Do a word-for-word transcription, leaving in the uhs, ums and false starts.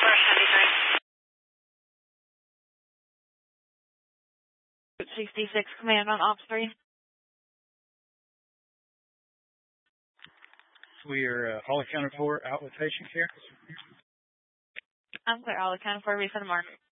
sixty-six, command on Ops three. We are uh, all accounted for, out with patient care. I'm clear, all accounted for, reset the mark.